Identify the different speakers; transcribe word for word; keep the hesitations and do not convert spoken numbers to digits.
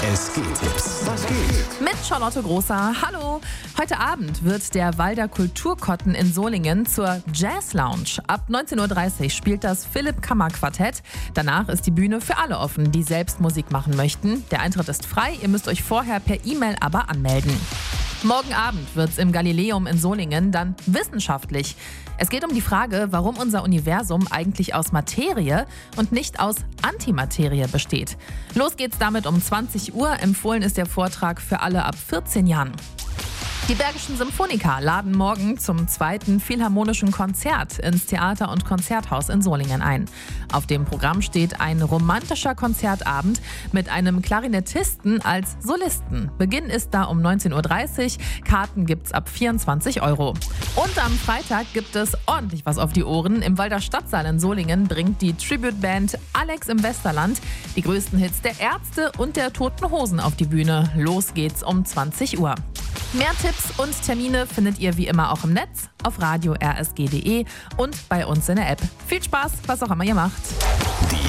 Speaker 1: Es geht. Was geht?
Speaker 2: Mit Charlotte Großer. Hallo! Heute Abend wird der Walder Kulturkotten in Solingen zur Jazz Lounge. Ab neunzehn Uhr dreißig spielt das Philipp Kammer Quartett. Danach ist die Bühne für alle offen, die selbst Musik machen möchten. Der Eintritt ist frei, ihr müsst euch vorher per E-Mail aber anmelden. Morgen Abend wird's im Galileum in Solingen dann wissenschaftlich. Es geht um die Frage, warum unser Universum eigentlich aus Materie und nicht aus Antimaterie besteht. Los geht's damit um zwanzig Uhr. Empfohlen ist der Vortrag für alle ab vierzehn Jahren. Die Bergischen Symphoniker laden morgen zum zweiten philharmonischen Konzert ins Theater- und Konzerthaus in Solingen ein. Auf dem Programm steht ein romantischer Konzertabend mit einem Klarinettisten als Solisten. Beginn ist da um neunzehn Uhr dreißig, Karten gibt's ab vierundzwanzig Euro. Und am Freitag gibt es ordentlich was auf die Ohren. Im Walder Stadtsaal in Solingen bringt die Tribute-Band Alex im Westerland die größten Hits der Ärzte und der Toten Hosen auf die Bühne. Los geht's um zwanzig Uhr. Mehr Tipps und Termine findet ihr wie immer auch im Netz, auf radio r s g punkt d e und bei uns in der App. Viel Spaß, was auch immer ihr macht.